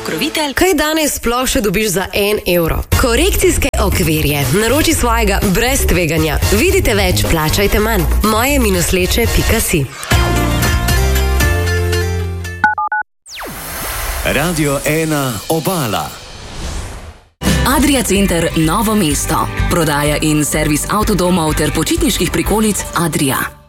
pokrovitelj. Kaj danes sploh še dobiš za 1 evro? Korekcijske okvirje. Naroči svojega brez tveganja. Vidite več, plačajte manj. moje-leče.si. Radio 1 Obala. Adria Center Novo mesto. Prodaja in servis avtodomov ter počitniških prikolic Adria.